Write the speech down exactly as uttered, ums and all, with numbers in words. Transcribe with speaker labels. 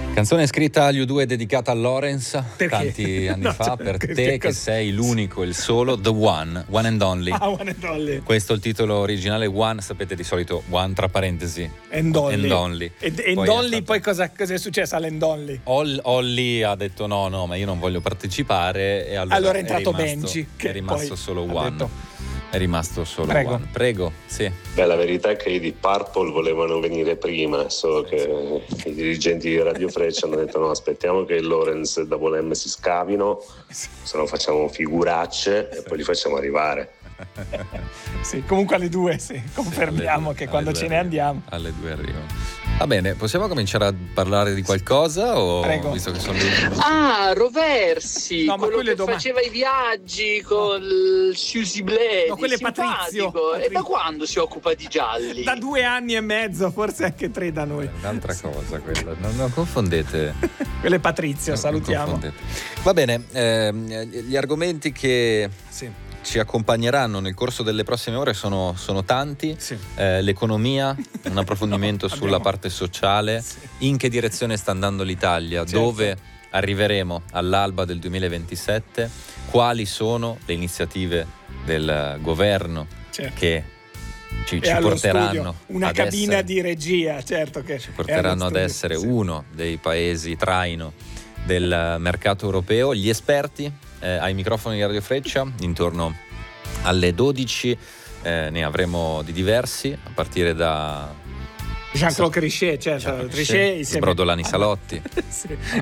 Speaker 1: Canzone scritta agli U due dedicata a Lawrence
Speaker 2: Perché?
Speaker 1: tanti anni
Speaker 2: No,
Speaker 1: fa,
Speaker 2: cioè,
Speaker 1: per
Speaker 2: che-
Speaker 1: te
Speaker 2: che
Speaker 1: che
Speaker 2: cosa-
Speaker 1: sei l'unico, il solo, The One, One and Only.
Speaker 2: Ah, One and Only.
Speaker 1: Questo è il titolo originale, One, sapete di solito One tra parentesi.
Speaker 2: And Only.
Speaker 1: And Only.
Speaker 2: E, e
Speaker 1: Poi
Speaker 2: Only,
Speaker 1: è stato-
Speaker 2: poi cosa, cosa è successo all'End Only?
Speaker 1: Ol- Olli ha detto no, no, ma io non voglio partecipare e allora,
Speaker 2: Allora è entrato
Speaker 1: rimasto,
Speaker 2: Benji, che
Speaker 1: è rimasto
Speaker 2: poi
Speaker 1: solo
Speaker 2: ha
Speaker 1: One.
Speaker 2: detto-
Speaker 1: È rimasto solo
Speaker 2: Prego.
Speaker 1: One. Prego, sì.
Speaker 3: Beh, la verità è che i di Purple volevano venire prima, solo che i dirigenti di Radio Freccia hanno detto no, aspettiamo che il Lawrence e Double M si scavino, se no facciamo figuracce e poi li facciamo arrivare.
Speaker 2: Sì, comunque alle due, sì, confermiamo
Speaker 1: Alle due-
Speaker 2: che
Speaker 1: alle
Speaker 2: quando
Speaker 1: due
Speaker 2: ce ne
Speaker 1: arrivano.
Speaker 2: andiamo.
Speaker 1: Alle due arrivano. Va bene, possiamo cominciare a parlare di qualcosa o
Speaker 2: Prego.
Speaker 1: visto che sono le
Speaker 4: Ah, Roversi,
Speaker 2: No, ma
Speaker 4: quello
Speaker 2: quello è
Speaker 4: che
Speaker 2: domani.
Speaker 4: faceva i viaggi con il Susi Bledi,
Speaker 2: No, quello è
Speaker 4: simpatico.
Speaker 2: Patrizio,
Speaker 4: E
Speaker 2: Patrizio.
Speaker 4: da quando si occupa di gialli?
Speaker 2: Da due anni e mezzo, forse anche tre da noi.
Speaker 1: È un'altra cosa quella, non, non confondete.
Speaker 2: Quello è Patrizio,
Speaker 1: non
Speaker 2: salutiamo.
Speaker 1: confondete. Va bene, ehm, gli argomenti che
Speaker 2: Sì,
Speaker 1: ci accompagneranno nel corso delle prossime ore sono, sono tanti.
Speaker 2: sì.
Speaker 1: Eh, l'economia, un approfondimento
Speaker 2: No,
Speaker 1: sulla
Speaker 2: abbiamo-
Speaker 1: parte sociale,
Speaker 2: Sì.
Speaker 1: in che direzione sta andando l'Italia,
Speaker 2: Certo.
Speaker 1: dove arriveremo all'alba del duemilaventisette, quali sono le iniziative del governo
Speaker 2: Certo.
Speaker 1: che ci,
Speaker 2: E
Speaker 1: ci
Speaker 2: allo
Speaker 1: porteranno
Speaker 2: studio, una
Speaker 1: ad
Speaker 2: cabina
Speaker 1: essere,
Speaker 2: di regia, certo che
Speaker 1: ci porteranno ad essere uno dei paesi traino del mercato europeo. Gli esperti eh, ai microfoni di Radio Freccia intorno alle dodici, eh, ne avremo di diversi a partire da
Speaker 2: Jean-Claude Trichet, certo,
Speaker 1: Jean-Claude
Speaker 2: Trichet
Speaker 1: Trichet,
Speaker 2: insieme
Speaker 1: Sbrodolani
Speaker 2: a-
Speaker 1: Salotti.
Speaker 2: Sì.